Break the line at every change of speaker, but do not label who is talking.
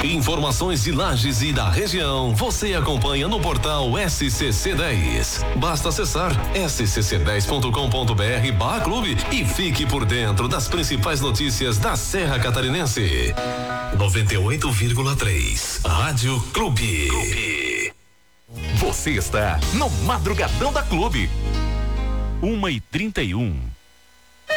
Informações de Lages e da região você acompanha no portal SCC10. Basta acessar scc10.com.br/clube e fique por dentro das principais notícias da Serra Catarinense. 98,3 Rádio Clube.
Você está no Madrugadão da Clube. 1h31.